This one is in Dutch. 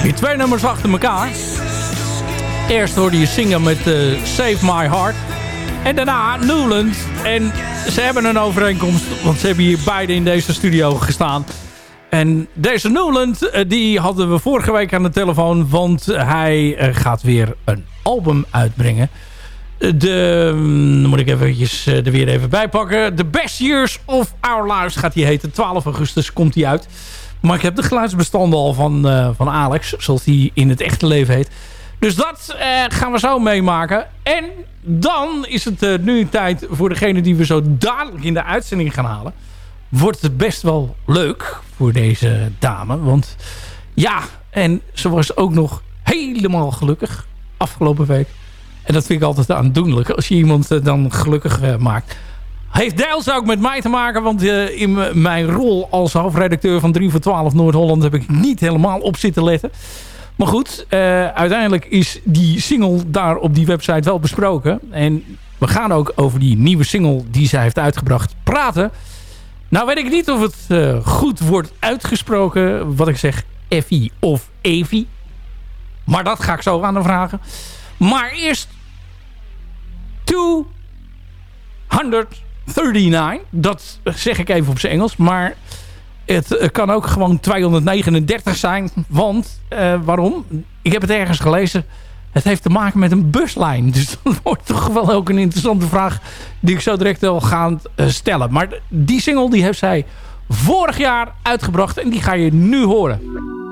Die twee nummers achter elkaar. Eerst hoorde je zingen met Save My Heart. En daarna Newland. En ze hebben een overeenkomst. Want ze hebben hier beide in deze studio gestaan. En deze Newland, die hadden we vorige week aan de telefoon. Want hij gaat weer een album uitbrengen. Dan moet ik eventjes er weer even bij pakken. The Best Years of Our Lives gaat die heten. 12 augustus komt die uit. Maar ik heb de geluidsbestanden al van Alex. Zoals die in het echte leven heet. Dus dat gaan we zo meemaken. En dan is het nu tijd voor degene die we zo dadelijk in de uitzending gaan halen. Wordt het best wel leuk voor deze dame. Want ja, en ze was ook nog helemaal gelukkig afgelopen week. En dat vind ik altijd aandoenlijk. Als je iemand dan gelukkig maakt. Heeft deels ook met mij te maken. Want in mijn rol als hoofdredacteur van 3 voor 12 Noord-Holland heb ik niet helemaal op zitten letten. Maar goed, uiteindelijk is die single daar op die website wel besproken. En we gaan ook over die nieuwe single die zij heeft uitgebracht praten. Nou weet ik niet of het goed wordt uitgesproken. Wat ik zeg, Effie of Evie. Maar dat ga ik zo aan de vragen. Maar eerst 239. Dat zeg ik even op zijn Engels. Maar het kan ook gewoon 239 zijn. Want, waarom? Ik heb het ergens gelezen. Het heeft te maken met een buslijn. Dus dat wordt toch wel ook een interessante vraag die ik zo direct wel ga stellen. Maar die single die heeft zij vorig jaar uitgebracht. En die ga je nu horen.